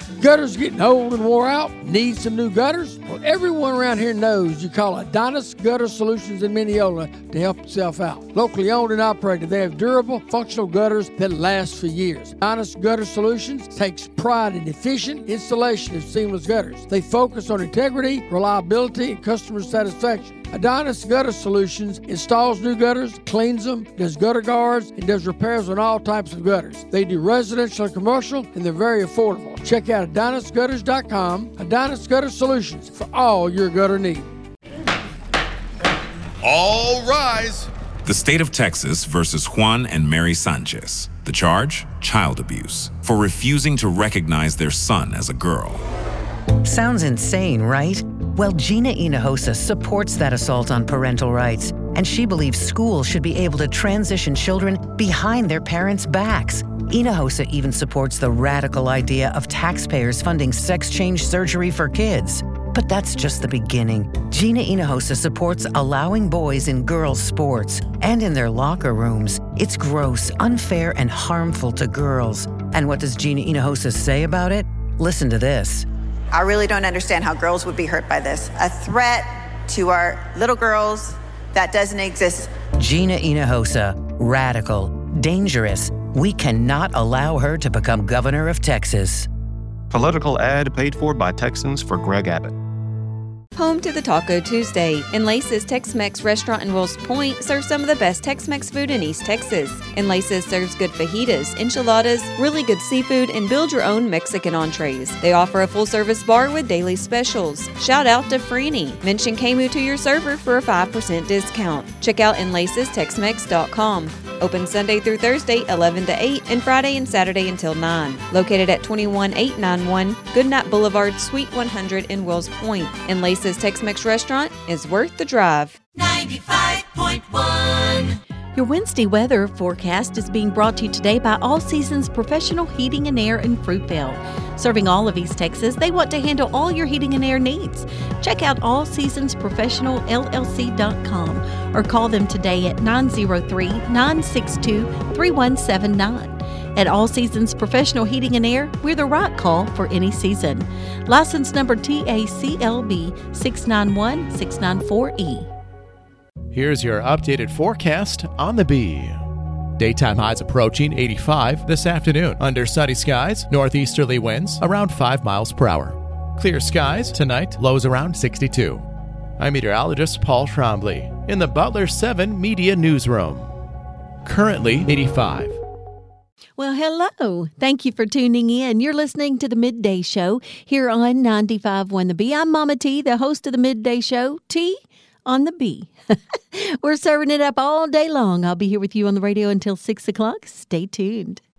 Gutters getting old and wore out? Need some new gutters? Well, everyone around here knows you call Adonis Gutter Solutions in Mineola to help yourself out. Locally owned and operated, they have durable, functional gutters that last for years. Adonis Gutter Solutions takes pride in efficient installation of seamless gutters. They focus on integrity, reliability, and customer satisfaction. Adonis Gutter Solutions installs new gutters, cleans them, does gutter guards, and does repairs on all types of gutters. They do residential and commercial, and they're very affordable. Check out AdonisGutters.com. Adonis Gutter Solutions for all your gutter needs. All rise. The state of Texas versus Juan and Mary Sanchez. The charge? Child abuse. For refusing to recognize their son as a girl. Sounds insane, right? Well, Gina Hinojosa supports that assault on parental rights, and she believes schools should be able to transition children behind their parents' backs. Hinojosa even supports the radical idea of taxpayers funding sex change surgery for kids. But that's just the beginning. Gina Hinojosa supports allowing boys in girls' sports and in their locker rooms. It's gross, unfair, and harmful to girls. And what does Gina Hinojosa say about it? Listen to this. I really don't understand how girls would be hurt by this. A threat to our little girls that doesn't exist. Gina Hinojosa, radical, dangerous. We cannot allow her to become governor of Texas. Political ad paid for by Texans for Greg Abbott. Home to the Taco Tuesday. Enlace's Tex-Mex restaurant in Wills Point serves some of the best Tex-Mex food in East Texas. Enlace's serves good fajitas, enchiladas, really good seafood, and build your own Mexican entrees. They offer a full-service bar with daily specials. Shout out to Franny. Mention KMU to your server for a 5% discount. Check out enlacestexmex.com. Open Sunday through Thursday, 11 to 8, and Friday and Saturday until 9. Located at 21891 Goodnight Boulevard, Suite 100 in Wills Point. Enlace's Tex-Mex restaurant is worth the drive. 95.1. Your Wednesday weather forecast is being brought to you today by All Seasons Professional Heating and Air in Fruitvale. Serving all of East Texas, they want to handle all your heating and air needs. Check out allseasonsprofessionalllc.com or call them today at 903-962-3179. At All Seasons Professional Heating and Air, we're the right call for any season. License number TACLB 691694E. Here's your updated forecast on the Bee. Daytime highs approaching 85 this afternoon. Under sunny skies, northeasterly winds around 5 miles per hour. Clear skies tonight, lows around 62. I'm meteorologist Paul Trombley in the Butler 7 Media Newsroom. Currently 85. Well, hello. Thank you for tuning in. You're listening to the Midday Show here on 95.1 The Bee. I'm Mama T, the host of the Midday Show. T on the Bee. We're serving it up all day long. I'll be here with you on the radio until 6 o'clock. Stay tuned.